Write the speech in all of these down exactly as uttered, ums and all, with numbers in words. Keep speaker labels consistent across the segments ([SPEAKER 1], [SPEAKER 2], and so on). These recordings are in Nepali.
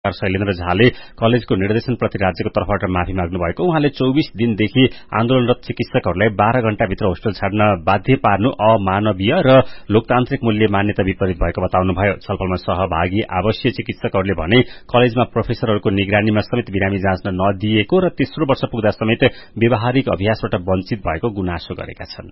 [SPEAKER 1] शैलेन्द्र झाले कलेजको निर्देशनप्रति राज्यको तर्फबाट माफी माग्नु भएको। उहाँले चौबिस दिनदेखि आन्दोलनरत चिकित्सकहरूलाई बाह्र घण्टाभित्र होस्टल छाड्न बाध्य पार्नु अमानवीय र लोकतान्त्रिक मूल्य मान्यता विपरीत भएको बताउनुभयो। छलफलमा सहभागी आवश्यक चिकित्सकहरूले भने कलेजमा प्रोफेसरहरूको निगरानीमा समेत बिरामी जाँच्न नदिएको र तेस्रो वर्ष पुग्दा समेत व्यावहारिक अभ्यासबाट वञ्चित भएको गुनासो गरेका छन्।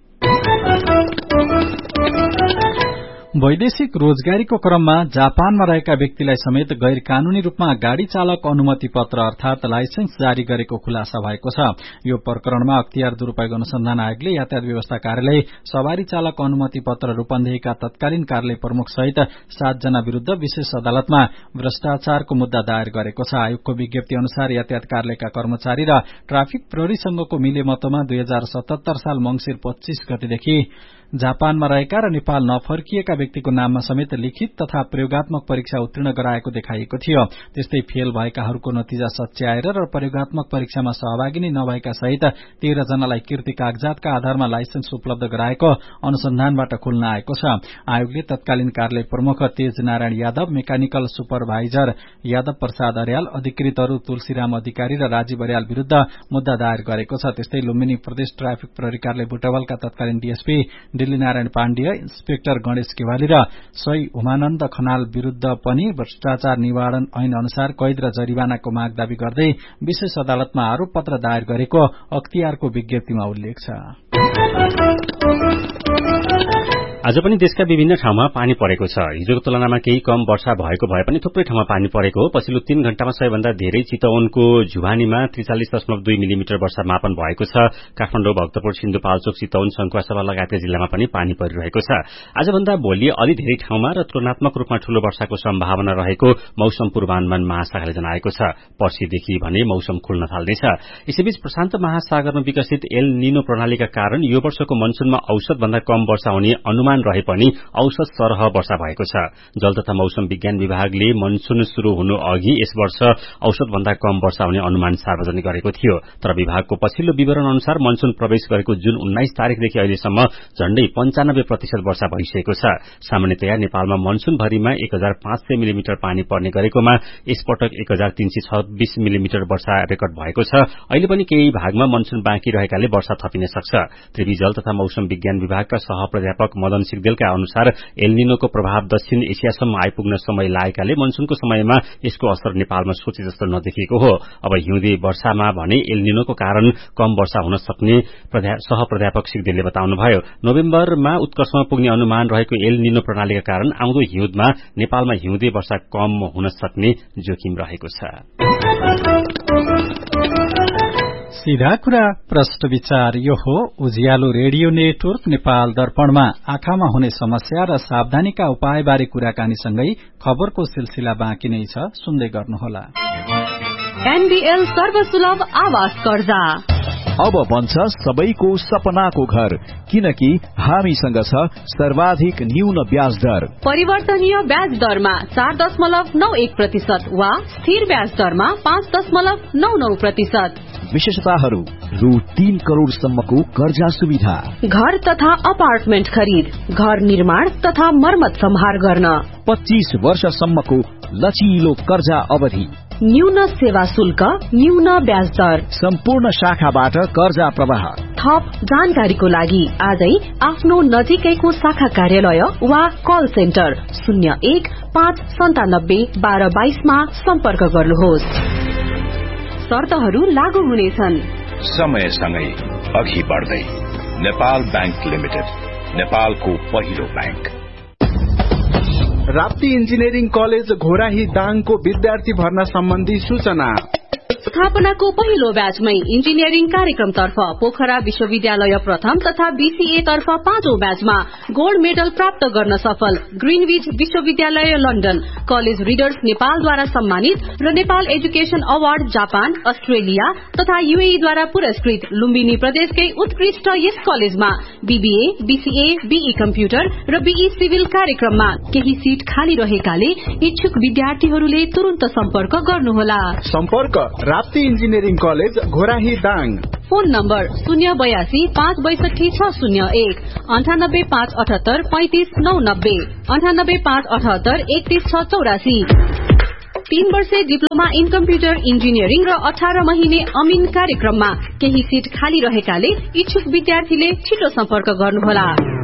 [SPEAKER 2] वैदेशिक रोजगारीको क्रममा जापानमा रहेका व्यक्तिलाई समेत गैर कानूनी रूपमा गाड़ी चालक अनुमति पत्र अर्थात लाइसेन्स जारी गरेको खुलासा भएको छ। यो प्रकरणमा अख्तियार दुरूपयोग अनुसन्धान आयोगले यातायात व्यवस्था कार्यालय, सवारी चालक अनुमति पत्र रूपन्देहीका तत्कालीन कार्यालय प्रमुख सहित सातजना विरूद्ध विशेष अदालतमा भ्रष्टाचारको मुद्दा दायर गरेको छ। आयोगको विज्ञप्ति अनुसार यातायात कार्यालयका कर्मचारी र ट्राफिक प्रहरीसँगको मिलेमतोमा दुई हजार सतहत्तर साल मंगिर पच्चीस गतेदेखि जापानमा रहेका र नेपाल नफर्किएका व्यक्तिको नाममा समेत लिखित तथा प्रयोगात्मक परीक्षा उत्तीर्ण गराएको देखाइएको थियो। त्यस्तै फेल भएकाहरूको नतिजा सच्याएर र प्रयोगात्मक परीक्षामा सहभागी नै नभएका सहित तेह्र जनालाई कीर्ति कागजातका आधारमा लाइसेन्स उपलब्ध गराएको अनुसन्धानबाट खुल्न आएको छ। आयोगले तत्कालीन कार्यालय प्रमुख तेज नारायण यादव, मेकानिकल सुपरभाइजर यादव प्रसाद अर्याल, अधिकृतहरू तुलसीराम अधिकारी र राजीव अर्याल विरूद्ध मुद्दा दायर गरेको छ। त्यस्तै लुम्बिनी प्रदेश ट्राफिक प्रहरी कार्यालय बुटवलका तत्कालीन डीएसपी दिल्ली नारायण पाण्डेय, इन्सपेक्टर गणेश केवाली र सही उमानन्द खनाल विरूद्ध पनि भ्रष्टाचार निवारण ऐन अनुसार कैद र जरिवानाको माग दावी गर्दै विशेष अदालतमा आरोप पत्र दायर गरेको अख्तियारको विज्ञप्तिमा उल्लेख छ।
[SPEAKER 1] आज पनि देशका विभिन्न ठाउँमा पानी परेको छ। हिजोको तुलनामा केही कम वर्षा भएको भए पनि थुप्रै ठाउँमा पानी परेको हो। पछिल्लो तीन घण्टामा सबैभन्दा धेरै चितवनको झुवानीमा त्रिचालिस दशमलव दुई मिलिमिटर वर्षा मापन भएको छ। काठमाडौँ, भक्तपुर, सिन्धुपाल्चोक, चितवन, सङ्खुवासभा लगायतका जिल्लामा पनि पानी परिरहेको छ। आजभन्दा भोलि अलि धेरै ठाउँमा र तुलनात्मक रूपमा ठूलो वर्षाको सम्भावना रहेको मौसम पूर्वानुमान महाशाखाले जनाएको छ। पर्सिदेखि भने मौसम खुल्न थाल्दैछ। यसैबीच प्रशान्त महासागरमा विकसित एल निनो प्रणालीका कारण यो वर्षको मनसूनमा औसतभन्दा कम वर्षा हुने अनुमान रहे पनि औसत सरह वर्षा भएको छ। जल तथा मौसम विज्ञान विभागले मनसून शुरू हुनु अघि यस वर्ष औसतभन्दा कम वर्षा हुने अनुमान सार्वजनिक गरेको थियो। तर विभागको पछिल्लो विवरण अनुसार मनसून प्रवेश गरेको जुन उन्नाइस तारिकदेखि अहिलेसम्म झण्डै पञ्चानब्बे प्रतिशत वर्षा भइसकेको छ। सामान्यतया नेपालमा मनसूनभरिमा एक हजार पाँच सय मिलिमिटर पानी पर्ने गरेकोमा यसपटक एक हजार तीन सय छब्बीस मिलिमिटर वर्षा रेकर्ड भएको छ। अहिले पनि केही भागमा मनसून बाँकी रहेकाले वर्षा थपिन सक्छ। त्रिवी जल तथा मौसम विज्ञान विभागका सहप्राध्यापक मदन सिग्देलका अनुसार एलनिनोको प्रभाव दक्षिण एसियासम्म आइपुग्न समय लागेकाले मनसूनको समयमा यसको असर नेपालमा सोचे जस्तो नदेखिएको हो। अब हिउँदे वर्षामा भने एलनिनोको कारण कम वर्षा हुन सक्ने सहप्राध्यापक सिग्देलले बताउनुभयो। नोभेम्बरमा उत्कर्षमा पुग्ने अनुमान रहेको एलनिनो प्रणालीका कारण आउँदो हिउँदमा नेपालमा हिउँदे वर्षा कम हुन सक्ने जोखिम रहेको छ।
[SPEAKER 2] सीधा कुरा प्रश्न विचार यो हो उज्यालो रेडियो नेटवर्क नेपाल दर्पणमा आँखामा हुने समस्या र सावधानीका उपायबारे कुराकानीसँगै खबरको सिलसिला बाँकी नै छ, सुन्दै गर्नुहोला।
[SPEAKER 3] एनबीएल सर्वसुलभ आवास कर्जा
[SPEAKER 4] अब बन्छ सबैको सपनाको घर, किनकि हामीसँग छ सर्वाधिक न्यून ब्याज दर।
[SPEAKER 3] परिवर्तनीय ब्याज दरमा चार दशमलव नौ एक प्रतिशत वा स्थिर ब्याज दरमा पाँच दशमलव नौ नौ प्रतिशत।
[SPEAKER 4] विशेषताहरू रु तीन करोड़सम्मको कर्जा सुविधा,
[SPEAKER 3] घर तथा अपार्टमेन्ट खरिद, घर निर्माण तथा मर्मत सम्हार गर्न,
[SPEAKER 4] पच्चीस वर्षसम्मको लचिलो कर्जा अवधि,
[SPEAKER 3] न्यून सेवा शुल्क, न्यून ब्याज दर,
[SPEAKER 4] सम्पूर्ण शाखाबाट कर्जा प्रवाह।
[SPEAKER 3] थप जानकारीको लागि आजै आफ्नो नजिकैको शाखा कार्यालय वा कल सेन्टर शून्य एक पाँच सन्तानब्बे बाह्र बाइसमा सम्पर्क गर्नुहोस्। शर्तहरू लागू हुनेछन्।
[SPEAKER 5] समयसँगै अघि बढ्दै नेपाल बैंक लिमिटेड, नेपालको पहिलो bank.
[SPEAKER 6] Rapti engineering college Ghorahi दाङको विद्यार्थी भर्ना सम्बन्धी सूचना।
[SPEAKER 3] स्थापनाको पहिलो ब्याचमै इन्जिनियरिङ कार्यक्रमतर्फ पोखरा विश्वविद्यालय प्रथम तथा बीसीए तर्फ पाँचौं ब्याचमा गोल्ड मेडल प्राप्त गर्न सफल ग्रीनविच विश्वविद्यालय लन्डन, कलेज रिडर्स नेपालद्वारा सम्मानित र Nepal education award Japan, Australia तथा यूएईद्वारा पुरस्कृत लुम्बिनी प्रदेशकै उत्कृष्ट यस कलेजमा बीबीए, बीसीए, बीई कम्प्युटर र बीई सिभिल कार्यक्रममा केही सीट खाली रहेकाले इच्छुक विद्यार्थीहरूले तुरन्त सम्पर्क गर्नुहोला।
[SPEAKER 6] सम्पर्क Rapti engineering college Ghorahi Dang.
[SPEAKER 3] Phone number शून्य बयासी पाँच बैसठी छ शून्य एक, अन्ठानब्बे पाँच अठहत्तर पैंतिस नौ नब्बे, अन्ठानब्बे पाँच अठहत्तर एकतीस छ चौरासी। तीन वर्षे डिप्लोमा इन कम्प्युटर इन्जिनियरिङ र अठार महिने अमिन कार्यक्रममा केही सीट खाली रहेकाले इच्छुक विद्यार्थीले छिटो सम्पर्क गर्नुहोला।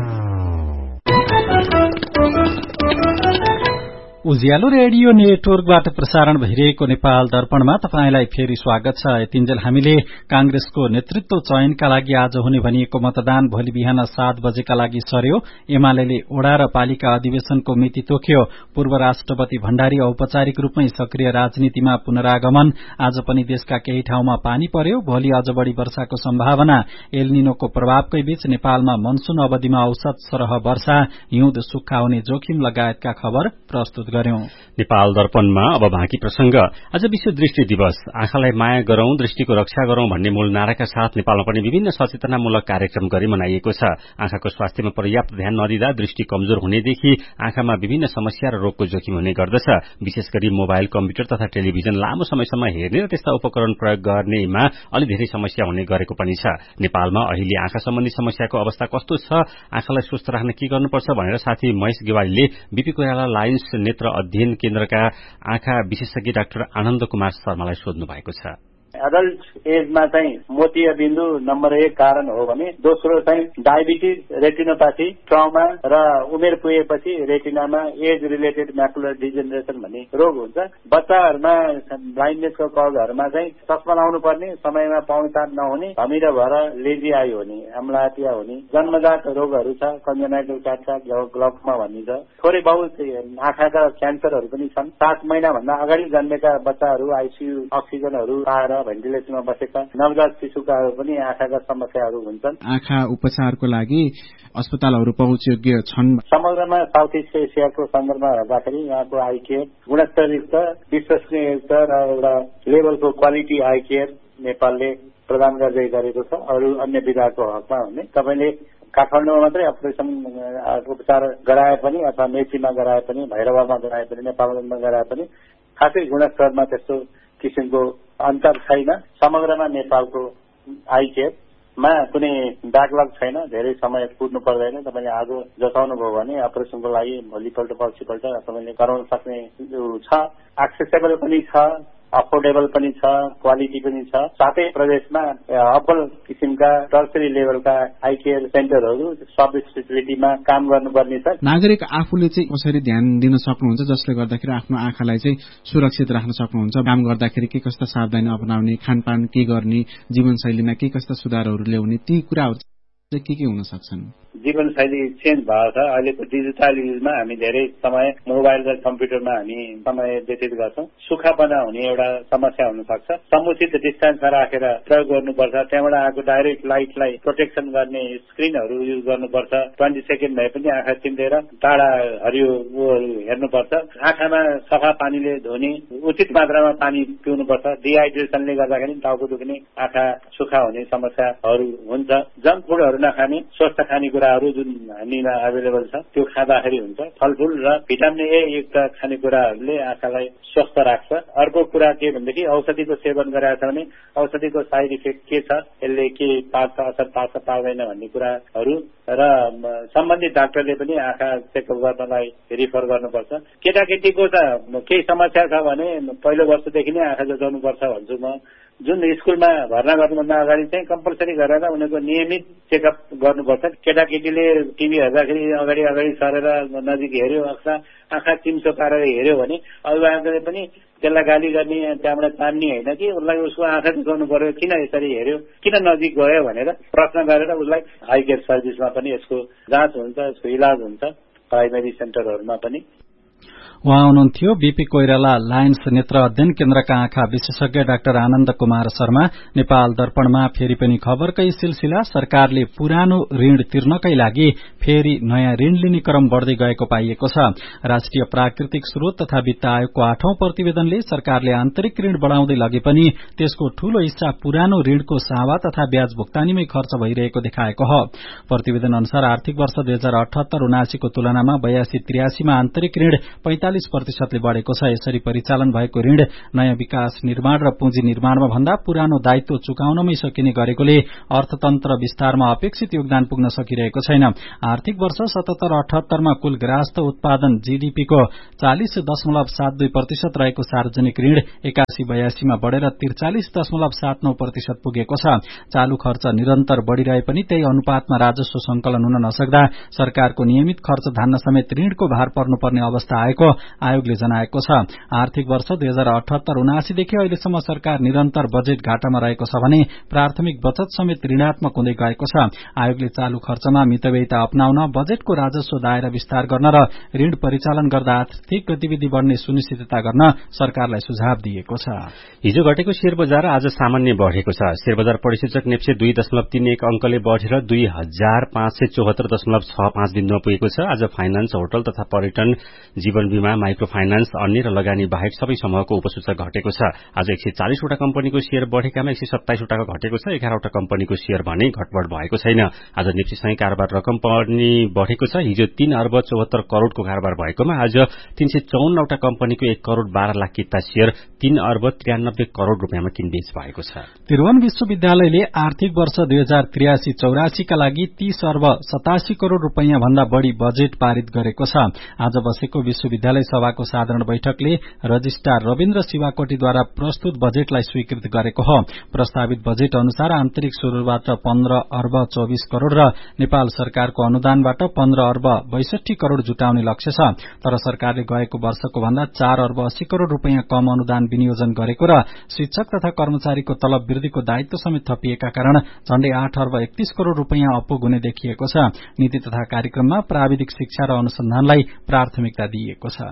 [SPEAKER 2] उज्यालो रेडियो नेटवर्कबाट प्रसारण भइरहेको नेपाल दर्पणमा तपाईंलाई फेरि स्वागत छ। यतिन्जेल हामीले कांग्रेसको नेतृत्व चयनका लागि आज हुने भनिएको मतदान भोलि बिहान सात बजेका लागि सर्यो। एमाले ओडा र पालिका अधिवेशनको मिति तोक्यो। पूर्व राष्ट्रपति भण्डारी औपचारिक रूपमै सक्रिय राजनीतिमा पुनरागमन। आज पनि देशका केही ठाउँमा पानी पर्यो। भोलि अझ बढ़ी वर्षाको सम्भावना। एलनिनोको प्रभावकै बीच नेपालमा मनसून अवधिमा औसत सरह वर्षा, हिउँद सुक्खा हुने जोखिम लगायतका खबर प्रस्तुत गर्यौं।
[SPEAKER 1] नेपाल दर्पणमा अब बाँकी प्रसंग। आज विश्व दृष्टि दिवस। आँखालाई माया गरौं, दृष्टिको रक्षा गरौं भन्ने मूल नाराका साथ नेपालमा पनि विभिन्न सचेतनामूलक कार्यक्रम गरी मनाइएको छ। आँखाको स्वास्थ्यमा पर्याप्त ध्यान नदिँदा दृष्टि कमजोर हुनेदेखि आँखामा विभिन्न समस्या र रोगको जोखिम हुने गर्दछ। विशेष गरी मोबाइल, कम्प्युटर तथा टेलिभिजन लामो समयसम्म हेर्ने र त्यस्ता उपकरण प्रयोग गर्नेमा अलि धेरै समस्या हुने गरेको पनि छ। नेपालमा अहिले आँखा सम्बन्धी समस्याको अवस्था कस्तो छ, आँखालाई स्वस्थ राख्न के गर्नुपर्छ भनेर साथी महेश गेवालीले बीपी कोइराला लायन्स नेत्र अध्ययन केन्द्रका आँखा विशेषज्ञ डाक्टर आनन्द कुमार शर्मालाई सोध्नु भएको छ।
[SPEAKER 7] एडल्ट एजमा चाहिँ मोतिया बिन्दु नम्बर एक कारण हो भने दोस्रो चाहिँ डायबिटिज, रेटिनोपाथी, ट्रमा र उमेर पुगेपछि रेटिनामा एज रिलेटेड म्याकुलर डिजेनरेसन भन्ने रोग हुन्छ। बच्चाहरूमा ब्लाइन्डनेसको कजहरूमा चाहिँ चस्मा लाउनु पर्ने, समयमा पाउनसाथ नहुने, धमिरो भएर लेजी आई हुने, अम्लातिया हुने, जन्मजात रोगहरू छ, कन्जेनाइटल क्याटराक्ट, ग्लौकोमा भन्ने छ। थोरै बहुत आँखाका क्यान्सरहरू पनि छन्। सात महिनाभन्दा अगाडि जन्मेका बच्चाहरू आइसियू अक्सिजनहरू पाएर भेन्टिलेसनमा बसेका नवजात शिशुकाहरू पनि आँखाका समस्याहरू हुन्छन्।
[SPEAKER 8] आँखा उपचारको लागि अस्पतालहरू पहुँचयोग्य छन्।
[SPEAKER 7] समग्रमा साउथ इस्ट एसियाको सन्दर्भमा हेर्दाखेरि यहाँको आई केयर गुणस्तरयुक्त, विश्वसनीययुक्त र एउटा लेभलको क्वालिटी आई केयर नेपालले प्रदान गर्दै गरेको छ। अरू अन्य विधाको हकमा भने तपाईँले काठमाडौँमा मात्रै अपरेसन उपचार गराए पनि अथवा मेचीमा गराए पनि, भैरवामा गराए पनि, नेपालमा गराए पनि खासै गुणस्तरमा त्यस्तो किसिमको अन्तर छैन। समग्रमा नेपालको आई केयरमा कुनै ब्याकलग छैन। धेरै समय कुर्नु पर्दैन। तपाईँले आज जताउनु भयो भने अपरेसनको लागि भोलिपल्ट पर्सिपल्ट तपाईँले गराउन सक्ने छ। एक्सेसेबल पनि छ, अफोर्डेबल पनि छ, क्वालिटी पनि छ। साथै प्रदेशमा अब्बल किसिमका टर्सरी लेभलका आई केयर सेन्टरहरू सब स्पेसिलिटीमा काम गर्नुपर्ने छ।
[SPEAKER 8] नागरिक आफूले चाहिँ कसरी ध्यान दिन सक्नुहुन्छ जसले गर्दाखेरि आफ्नो आँखालाई चाहिँ सुरक्षित राख्न सक्नुहुन्छ? काम गर्दाखेरि के कस्ता सावधानी अपनाउने, खानपान के गर्ने, जीवनशैलीमा के कस्ता सुधारहरू ल्याउने, ती कुराहरू के के हुन सक्छन्?
[SPEAKER 7] जीवनशैली चेन्ज भएको छ। अहिलेको डिजिटल युगमा हामी धेरै समय मोबाइल र कम्प्युटरमा हामी समय व्यतीत गर्छौँ। सुक्खापना हुने एउटा समस्या हुन सक्छ। समुचित डिस्टेन्समा राखेर प्रयोग गर्नुपर्छ। त्यहाँबाट आएको डाइरेक्ट लाइटलाई प्रोटेक्सन गर्ने स्क्रिनहरू युज गर्नुपर्छ। ट्वेन्टी सेकेन्ड भए पनि आँखा चिम्लेर टाढा हरियो हेर्नुपर्छ। आँखामा सफा पानीले धुने, उचित मात्रामा पानी पिउनुपर्छ। डिहाइड्रेसनले गर्दाखेरि टाउको दुख्ने, आँखा सुक्खा हुने समस्याहरू हुन्छ। जङ्क फुडहरू नखाने, स्वस्थ खानेकुराहरू जुन हामीमा एभाइलेबल छ त्यो खाँदाखेरि हुन्छ। फलफूल र भिटामिन ए युक्त खानेकुराहरूले आँखालाई स्वस्थ राख्छ। अर्को कुरा के भनेदेखि औषधिको सेवन गराएको छ भने औषधिको साइड इफेक्ट के छ, यसले के पार्छ, असर पार्छ पार्दैन भन्ने कुराहरू र सम्बन्धित डाक्टरले पनि आँखा चेकअप गर्नलाई रिफर गर्नुपर्छ। केटाकेटीको त केही समस्या छ भने पहिलो वर्षदेखि नै आँखा जचाउनुपर्छ भन्छु म। जुन स्कुलमा भर्ना गर्नुभन्दा अगाडि चाहिँ कम्पलसरी गरेर उनीहरूको नियमित चेकअप गर्नुपर्छ। केटाकेटीले टिभी हेर्दाखेरि अगाडि अगाडि सरेर नजिक हेऱ्यो अथवा आँखा चिम्सो पारेर हेऱ्यो भने अभिभावकले पनि त्यसलाई गाली गर्ने, त्यहाँबाट तान्ने होइन कि उसलाई उसको आँखा देखाउनु पर्यो, किन यसरी हेऱ्यो, किन नजिक गयो भनेर प्रश्न गरेर उसलाई आई केयर सर्भिसमा पनि यसको जाँच हुन्छ, यसको इलाज हुन्छ प्राइमेरी सेन्टरहरूमा पनि।
[SPEAKER 2] उहाँ हुनुहुन्थ्यो बीपी कोइराला लायन्स नेत्र अध्ययन केन्द्रका आँखा विशेषज्ञ डाक्टर आनन्द कुमार शर्मा। नेपाल दर्पणमा फेरि पनि खबरकै सिलसिला। सरकारले पुरानो ऋण तिर्नकै लागि फेरि नयाँ ऋण लिने क्रम बढ़दै गएको पाइएको छ। राष्ट्रिय प्राकृतिक स्रोत तथा वित्त आयोगको आठौं प्रतिवेदनले सरकारले आन्तरिक ऋण बढ़ाउँदै लगे पनि त्यसको ठूलो हिस्सा पुरानो ऋणको सावा तथा ब्याज भुक्तानीमै खर्च भइरहेको देखाएको हो। प्रतिवेदन अनुसार आर्थिक वर्ष दुई हजार अठहत्तर उनासीको तुलनामा बयासी त्रियासीमा आन्तरिक ऋण पैंतालिस त्रिचालिस प्रतिशतले बढ़ेको छ। यसरी परिचालन भएको ऋण नयाँ विकास निर्माण र पुँजी निर्माणमा भन्दा पुरानो दायित्व चुकाउनमै सकिने गरेकोले अर्थतन्त्र विस्तारमा अपेक्षित योगदान पुग्न सकिरहेको छैन। आर्थिक वर्ष सतहत्तर अठहत्तरमा कुल ग्राहस्थ उत्पादन जीडीपी को चालिस दशमलव सात दुई प्रतिशत रहेको सार्वजनिक ऋण एकासी बयासीमा बढ़ेर त्रिचालिस दशमलव सात नौ प्रतिशत पुगेको छ। चालू खर्च निरन्तर बढ़िरहे पनि त्यही अनुपातमा राजस्व संकलन हुन नसक्दा सरकारको नियमित खर्च धान्न समेत ऋणको भार पर्नुपर्ने अवस्था आएको आयोगले जनाएको छ। आर्थिक वर्ष दुई हजार अठहत्तर उनासीदेखि अहिलेसम्म सरकार निरन्तर बजेट घाटामा रहेको छ भने प्राथमिक बचत समेत ऋणात्मक हुँदै गएको छ। आयोगले चालू खर्चमा मितव्ययिता अपनाउन, बजेटको राजस्व दायरा विस्तार गर्न र ऋण परिचालन गर्दा आर्थिक गतिविधि बढ़ने सुनिश्चितता गर्न सरकारलाई सुझाव दिएको छ।
[SPEAKER 1] हिजो घटेको शेयर बजार आज सामान्य बढ़ेको छ। शेयर बजार परिसूचक नेप्से दुई दशमलव तीन एक अंकले बढ़ेर दुई हजार पाँच सय चौहत्तर दशमलव छ पाँच बिन्दुमा पुगेको छ। आज फाइनान्स, होटल तथा पर्यटन, जीवन बीमा, माइक्रो फाइनान्स, अन्य र लगानी बाहेक सबै समूहको उपसूचक घटेको छ। आज एक सय चालिसवटा कम्पनीको शेयर बढ़ेकामा एक सय सत्ताइसवटा घटेको छ। एघारवटा कम्पनीको शेयर भने घटबढ़ भएको छैन। आज नेप्सेसँगै कारोबार रकम पनि बढ़ेको छ। हिजो तीन अर्ब चौहत्तर करोड़को कारोबार भएकोमा आज तीन सय चौवन्नवटा कम्पनीको एक करोड़ बाह्र लाख किता शेयर तीन अर्ब त्रियानब्बे करोड़ रूपियाँमा किनबेच भएको छ।
[SPEAKER 2] त्रिभुवन विश्वविद्यालयले आर्थिक वर्ष दुई हजार त्रियासी चौरासीका लागि तीस अर्ब सतासी करोड़ रूपियाँ भन्दा बढ़ी बजेट पारित गरेको छ। आज बसेको विश्वविद्यालय सभाको साधारण बैठकले रजिस्ट्रार रविन्द्र शिवाकोटीद्वारा प्रस्तुत बजेटलाई स्वीकृत गरेको हो। प्रस्तावित बजेट अनुसार आन्तरिक स्रोतबाट पन्ध्र अर्ब चौबीस करोड़ र नेपाल सरकारको अनुदानबाट पन्ध्र अर्ब बैसठी करोड़ जुटाउने लक्ष्य छ। तर सरकारले गएको वर्षको भन्दा चार अर्ब अस्सी करोड़ रूपियाँ कम अनुदान विनियोजन गरेको र शिक्षक तथा कर्मचारीको तलब वृद्धिको दायित्व समेत थपिएका कारण झण्डै आठ अर्ब एकतीस करोड़ रूपियाँ अपुग हुने देखिएको छ। नीति तथा कार्यक्रममा प्राविधिक शिक्षा र अनुसन्धानलाई प्राथमिकता दिइएको छ।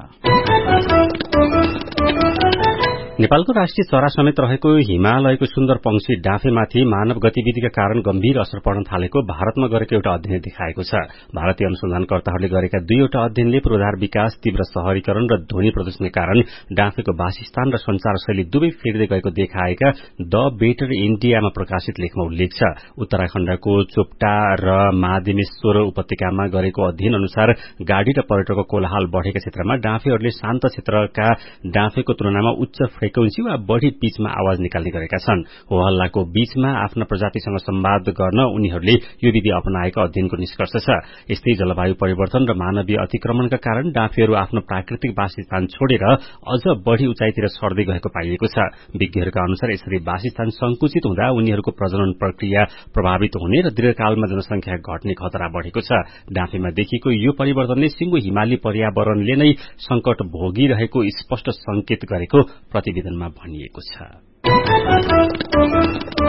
[SPEAKER 1] नेपालको राष्ट्रिय चरा समेत रहेको हिमालयको सुन्दर पंक्षी डाँफेमाथि मानव गतिविधिका कारण गम्भीर असर पर्न थालेको भारतमा गरेको एउटा अध्ययनले देखाएको छ। भारतीय अनुसन्धानकर्ताहरूले गरेका दुईवटा अध्ययनले पूर्वाधार विकास, तीव्र शहरीकरण र ध्वनि प्रदूषणका कारण डाँफेको वासस्थान र संचार शैली दुवै फेर्दै गएको देखाएका द बेटर इण्डियामा प्रकाशित लेखमा उल्लेख छ। उत्तराखण्डको चोपटा र महादेवेश्वर उपत्यकामा गरेको अध्ययन अनुसार गाड़ी र पर्यटकको कोलाहल बढ़ेका क्षेत्रमा डाँफेहरूले शान्त क्षेत्रका डाँफेको तुलनामा उच्च फ्रिक्वेन्सी वा बढ़ी पिचमा आवाज निकाल्ने गरेका छन्। हो हल्लाको बीचमा आफ्ना प्रजातिसँग संवाद गर्न उनीहरूले यो विधि अपनाएको अध्ययनको निष्कर्ष छ। यस्तै जलवायु परिवर्तन र मानवीय अतिक्रमणका कारण डाँफेहरू आफ्नो प्राकृतिक वासस्थान छोडेर अझ बढ़ी उचाइतिर सर्दै गएको पाइएको छ। विज्ञहरूका अनुसार यसरी वासस्थान संकुचित हुँदा उनीहरूको प्रजनन प्रक्रिया प्रभावित हुने र दीर्घकालमा जनसंख्या घट्ने खतरा बढ़ेको छ। डाँफेमा देखिएको यो परिवर्तनले सिंगो हिमाली पर्यावरणले नै संकट भोगिरहेको स्पष्ट संकेत गरेको प्रतिवेदनमा भनिएको छ।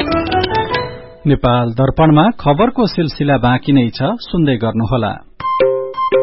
[SPEAKER 2] नेपाल दर्पणमा खबरको सिलसिला बाँकी नै छ, सुन्दै गर्नुहोला।